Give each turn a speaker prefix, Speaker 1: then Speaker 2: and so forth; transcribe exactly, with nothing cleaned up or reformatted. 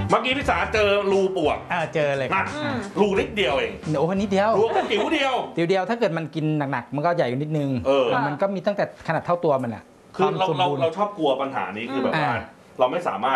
Speaker 1: เมื่อกี้พี่สาเจอรูปวก
Speaker 2: อ่าเจอเลยครับ
Speaker 1: รูนิดเดียวเอง
Speaker 2: โอ้วันนี้เดียว
Speaker 1: รูก็จิ๋วเดียว
Speaker 2: เดียวเดียวถ้าเกิดมันกินหนักๆมันก็ใหญ่อยู่นิดนึง
Speaker 1: เออ
Speaker 2: มันก็มีตั้งแต่ขนาดเท่าตัวมันแหละ
Speaker 1: คือเรา
Speaker 2: วมสม
Speaker 1: เรา
Speaker 2: บูรณ์
Speaker 1: เราชอบกลัวปัญหานี้คือแบบว่า
Speaker 2: อ่า
Speaker 1: เราไม่สามารถ